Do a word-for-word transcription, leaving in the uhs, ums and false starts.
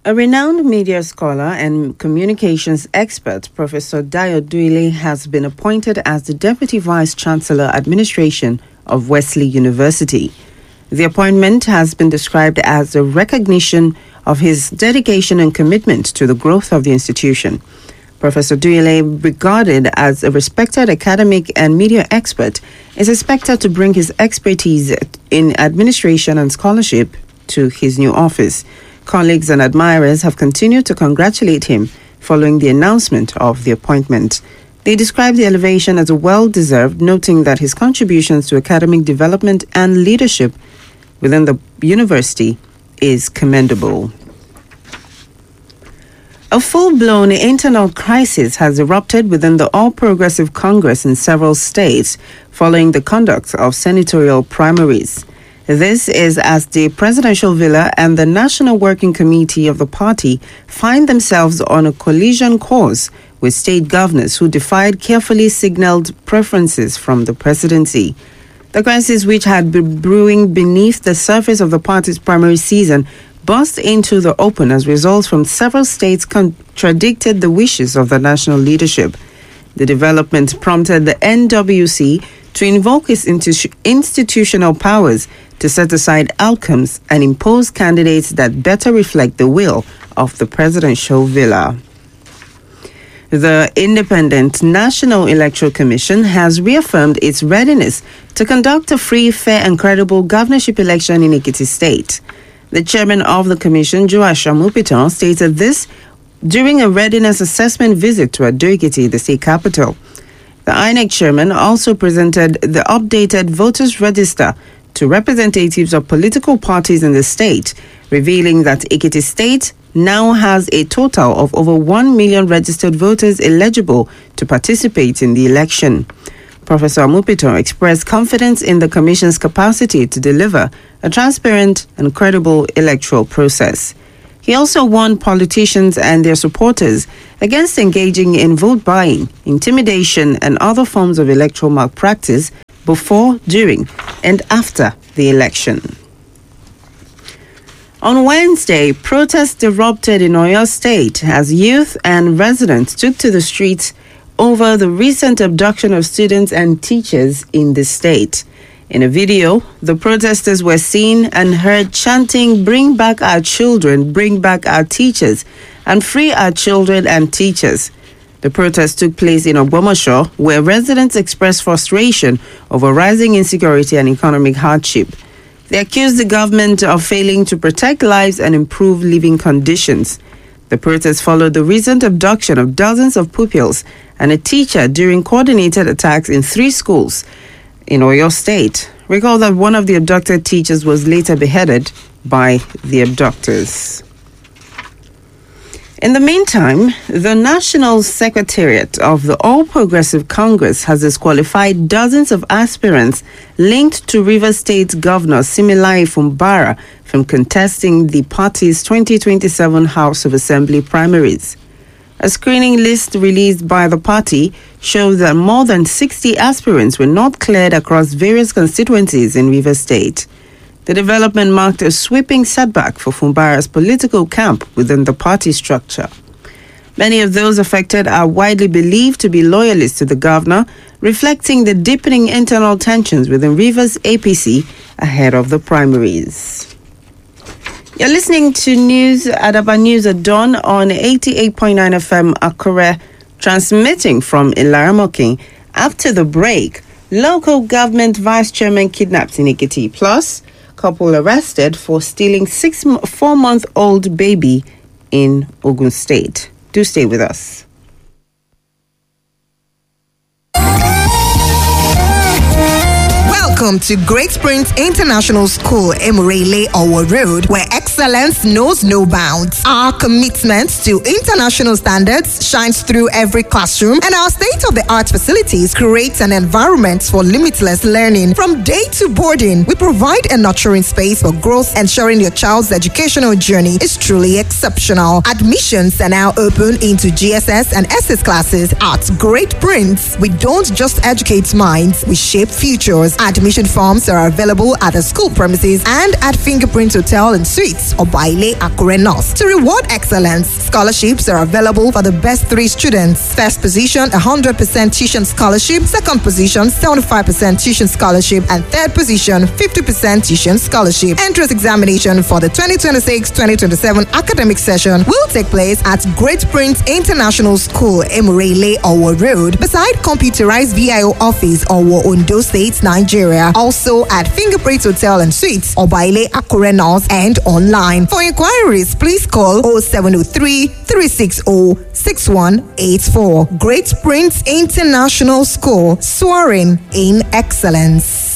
A renowned media scholar and communications expert, Professor Dayo Duile, has been appointed as the Deputy Vice-Chancellor Administration of Wesley University. The appointment has been described as a recognition of his dedication and commitment to the growth of the institution. Professor Duile, regarded as a respected academic and media expert, is expected to bring his expertise in administration and scholarship to his new office. Colleagues and admirers have continued to congratulate him following the announcement of the appointment. They describe the elevation as well-deserved, noting that his contributions to academic development and leadership within the university is commendable. A full-blown internal crisis has erupted within the All Progressive Congress in several states following the conduct of senatorial primaries. This is as the Presidential Villa and the National Working Committee of the party find themselves on a collision course with state governors who defied carefully signaled preferences from the presidency. The crisis, which had been brewing beneath the surface of the party's primary season, burst into the open as results from several states contradicted the wishes of the national leadership. The development prompted the N W C to invoke its institu- institutional powers to set aside outcomes and impose candidates that better reflect the will of the presidential villa. The Independent National Electoral Commission has reaffirmed its readiness to conduct a free, fair and credible governorship election in Ekiti State. The chairman of the commission, Joash Amupitan, stated this during a readiness assessment visit to Ado-Ekiti, the state capital. The I N E C chairman also presented the updated voters register to representatives of political parties in the state, revealing that Ekiti State now has a total of over one million registered voters eligible to participate in the election. Professor Amupito expressed confidence in the Commission's capacity to deliver a transparent and credible electoral process. He also warned politicians and their supporters against engaging in vote buying, intimidation, and other forms of electoral malpractice before, during, and after the election. On Wednesday, protests erupted in Oyo State as youth and residents took to the streets over the recent abduction of students and teachers in the state. In a video, the protesters were seen and heard chanting, "Bring back our children, bring back our teachers, and free our children and teachers." The protest took place in Ogbomoso, where residents expressed frustration over rising insecurity and economic hardship. They accused the government of failing to protect lives and improve living conditions. The protest followed the recent abduction of dozens of pupils and a teacher during coordinated attacks in three schools in Oyo State. Recall that one of the abducted teachers was later beheaded by the abductors. In the meantime, the National Secretariat of the All Progressive Congress has disqualified dozens of aspirants linked to Rivers State Governor Similai Fumbara from contesting the party's twenty twenty-seven House of Assembly primaries. A screening list released by the party shows that more than sixty aspirants were not cleared across various constituencies in Rivers State. The development marked a sweeping setback for Fumbara's political camp within the party structure. Many of those affected are widely believed to be loyalists to the governor, reflecting the deepening internal tensions within Rivers A P C ahead of the primaries. You're listening to News Adaba News at Dawn on eighty-eight point nine F M Akure, transmitting from Ilaramokin. After the break, local government vice chairman kidnapped in Ekiti, plus couple arrested for stealing six four-month-old baby in Ogun State. Do stay with us. Welcome to Great Springs International School, Emurele Owo Road, where excellence knows no bounds. Our commitment to international standards shines through every classroom, and our state-of-the-art facilities create an environment for limitless learning. From day to boarding, we provide a nurturing space for growth, ensuring your child's educational journey is truly exceptional. Admissions are now open into G S S and S S classes at Great Prince. We don't just educate minds, we shape futures. Admission forms are available at the school premises and at Fingerprint Hotel and Suites, at Obaile Akure North. To reward excellence, scholarships are available for the best three students. First position, one hundred percent tuition scholarship. Second position, seventy-five percent tuition scholarship. And third position, fifty percent tuition scholarship. Entrance examination for the twenty twenty-six twenty twenty-seven academic session will take place at Great Prince International School, Emurele, Owo Road, beside computerized V I O office, Owo, Ondo State, Nigeria. Also at Fingerprint Hotel and Suites, Obaile Akure North, and online. For inquiries, please call oh seven oh three, three six oh, six one eight four. Great Prince International School, soaring in excellence.